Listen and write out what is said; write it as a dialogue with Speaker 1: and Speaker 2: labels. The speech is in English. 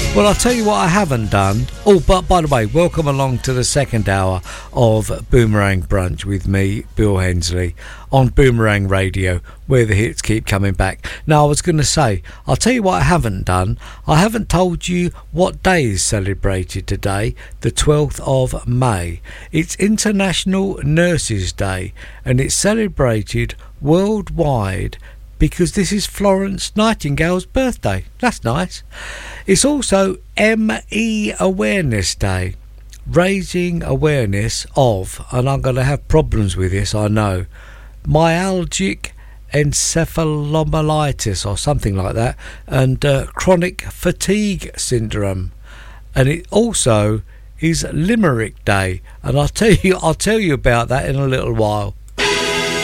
Speaker 1: Well, I'll tell you what I haven't done. Oh, but by the way, welcome along to the second hour of Boomerang Brunch with me, Bill Hensley, on Boomerang Radio, where the hits keep coming back. Now, I was going to say, I'll tell you what I haven't done. I haven't told you what day is celebrated today, the 12th of May. It's International Nurses Day, and it's celebrated worldwide because this is Florence Nightingale's birthday. That's nice. It's also ME Awareness Day, raising awareness of, and I'm going to have problems with this, I know, myalgic encephalomyelitis or something like that, and chronic fatigue syndrome. And it also is Limerick Day, and I'll tell you about that in a little while.